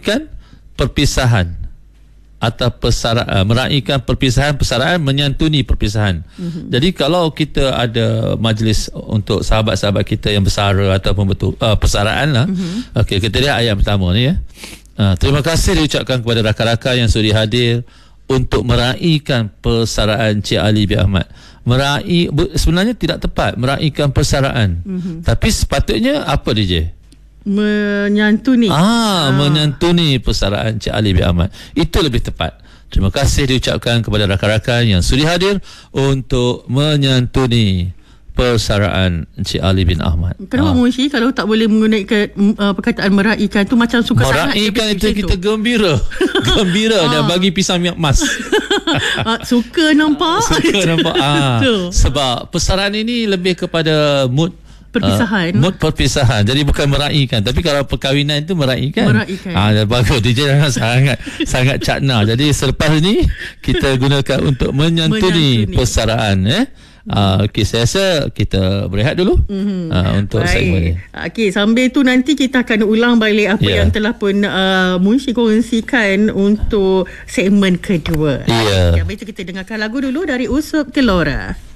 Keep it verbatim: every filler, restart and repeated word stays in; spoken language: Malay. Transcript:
meraihkan perpisahan atau persaraan, meraihkan perpisahan, persaraan menyantuni perpisahan. Mm-hmm. Jadi kalau kita ada majlis untuk sahabat-sahabat kita yang bersara ataupun betul uh, persaraan lah. Mm-hmm. Okey, kita lihat ayat pertama ni ya. Uh, terima kasih diucapkan kepada rakan-rakan yang sudi hadir untuk meraihkan persaraan Cik Ali bin Ahmad. Meraih sebenarnya tidak tepat meraihkan persaraan. Mm-hmm. Tapi sepatutnya apa dia? Menyantuni. Ah, ah, menyantuni persaraan Cik Ali bin Ahmad. Itu lebih tepat. Terima kasih diucapkan kepada rakan-rakan yang sudi hadir untuk menyantuni persaraan Cik Ali bin Ahmad. Kenapa ah. Munshi kalau tak boleh menggunakan uh, perkataan meraihkan tu macam suka sangat? Meraihkan itu kita gembira. Gembira ah. dan bagi pisang minyak emas. ah, suka nampak? Suka nampak. Ah. Sebab persaraan ini lebih kepada mood perpisahan. Uh, mood perpisahan. Jadi bukan meraihkan. Tapi kalau perkahwinan itu meraihkan. Meraihkan. Ah, bagus. D J sangat sangat cakna. Jadi selepas ini kita gunakan untuk menyantuni, menyantuni. persaraan. Eh? Uh, Okey, saya rasa kita berehat dulu mm-hmm. uh, untuk Baik. segmen ini. Okey, sambil tu nanti kita akan ulang balik apa yeah. yang telah pun uh, Munshi kongsikan untuk segmen kedua. Yeah. Okay, habis itu kita dengarkan lagu dulu dari Usop Kelora.